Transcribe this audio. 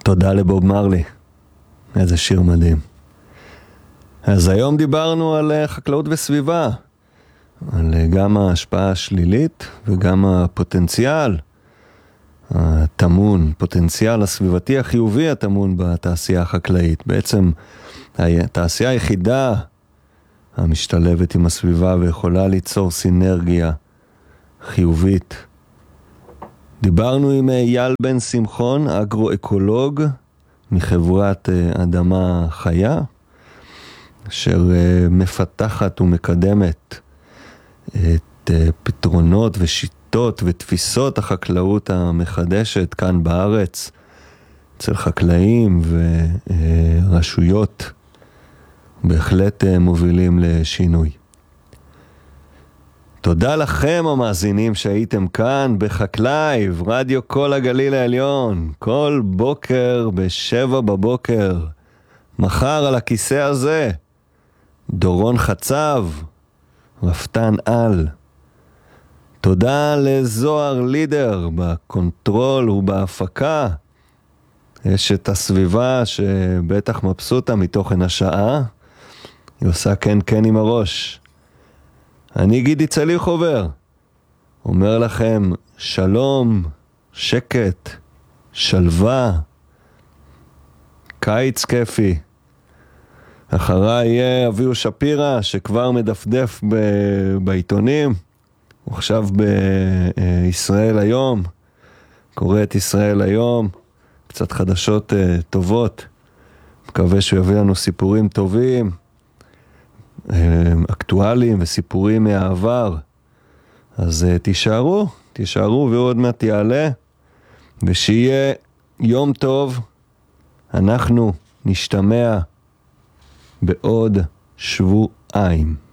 תודה לבוב מרלי. איזה שיר מדהים. אז היום דיברנו על חקלאות וסביבה, על גם ההשפעה השלילית וגם הפוטנציאל הטמון, פוטנציאל הסביבתי החיובי הטמון בתעשייה החקלאית. בעצם התעשייה היחידה המשתלבת עם הסביבה ויכולה ליצור סינרגיה חיובית. דיברנו עם אייל בן שמחון, אגרו-אקולוג מחברת אדמה חיה, אשר מפתחת ומקדמת את פתרונות ושיטות ותפיסות החקלאות המחדשת כאן בארץ, אצל חקלאים ורשויות בהחלט מובילים לשינוי. תודה לכם המאזינים שהייתם כאן בחקלייב, רדיו כל הגליל העליון, כל בוקר ב7 בבוקר. מחר על הכיסא הזה, דורון חצב, רפתן על. תודה לזוהר לידר בקונטרול ובהפקה. יש את הסביבה שבטח מבסוטה מתוכן השעה. היא עושה כן עם הראש. אני גידי צליחובר, אומר לכם שלום, שקט, שלווה, קיץ כיפי. אחריי יהיה אביהו שפירא שכבר מדפדף בעיתונים, הוא עכשיו בישראל היום, קורא את ישראל היום, קצת חדשות טובות, מקווה שהוא יביא לנו סיפורים טובים, אקטואליים וסיפורים מהעבר. אז תישארו ועוד מעט יעלה, ושיהיה יום טוב. אנחנו נשתמע בעוד שבועיים.